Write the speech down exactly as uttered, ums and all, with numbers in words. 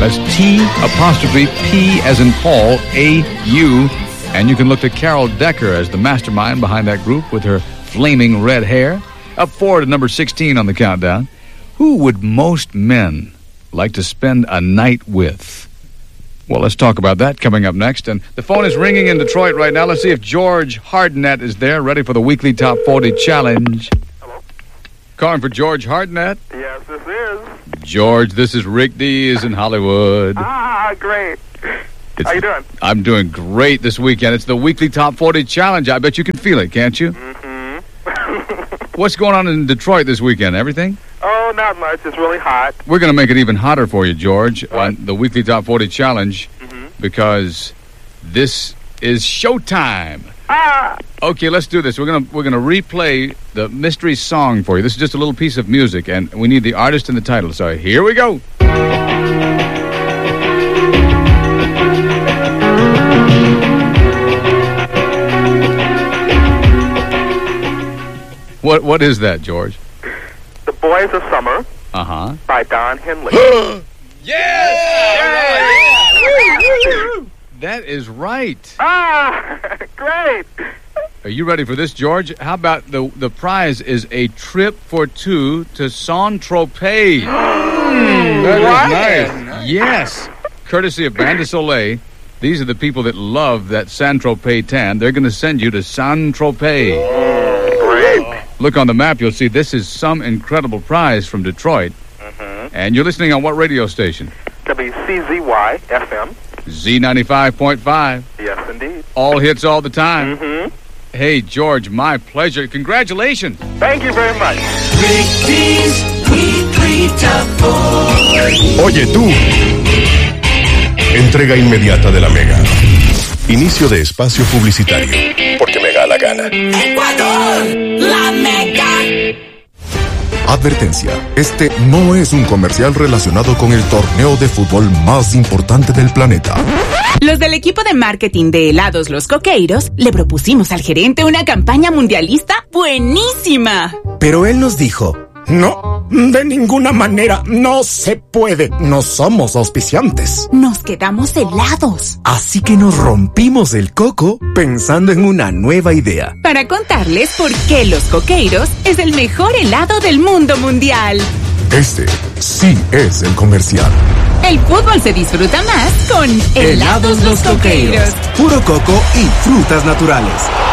That's T apostrophe P as in Paul, A U. And you can look to Carol Decker as the mastermind behind that group with her flaming red hair. Up four to number sixteen on the countdown. Who would most men like to spend a night with? Well, let's talk about that coming up next. And the phone is ringing in Detroit right now. Let's see if George Hardnett is there, ready for the weekly Top forty Challenge. Hello? Calling for George Hardnett. Yes, this is. George, this is Rick Dees in Hollywood. Ah, great. It's, How you doing? I'm doing great this weekend. It's the weekly Top forty Challenge. I bet you can feel it, can't you? Mm-hmm. What's going on in Detroit this weekend? Everything? Oh, not much. It's really hot. We're going to make it even hotter for you, George, on the weekly Top forty Challenge, mm-hmm. because this is showtime. Ah! Okay, let's do this. We're going to we're going to replay the mystery song for you. This is just a little piece of music, and we need the artist and the title. So here we go. What what is that, George? The Boys of Summer Uh-huh. by Don Henley. Yes! Yeah! That is right. Ah! Great! Are you ready for this, George? How about the the prize is a trip for two to Saint-Tropez. That What? is nice. Yes. Courtesy of Band de Soleil. These are the people that love that Saint-Tropez tan. They're going to send you to Saint-Tropez. Great. Look on the map. You'll see this is some incredible prize from Detroit. Mm-hmm. And you're listening on what radio station? W C Z Y F M. Z ninety-five point five. Yes, indeed. All hits all the time. Mm-hmm. Hey, George, my pleasure. Congratulations. Thank you very much. Rick Dees Weekly Top forty. Oye tú. Entrega inmediata de la Mega. Inicio de espacio publicitario. Porque me da la gana. Ecuador, la Mega. Advertencia, este no es un comercial relacionado con el torneo de fútbol más importante del planeta. Los del equipo de marketing de helados Los Coqueiros le propusimos al gerente una campaña mundialista buenísima. Pero él nos dijo, no, de ninguna manera, no se puede. No somos auspiciantes. Nos quedamos helados. Así que nos rompimos el coco pensando en una nueva idea. Para contarles por qué Los Coqueiros es el mejor helado del mundo mundial. Este sí es el comercial. El fútbol se disfruta más con Helados Los Coqueiros. Puro coco y frutas naturales.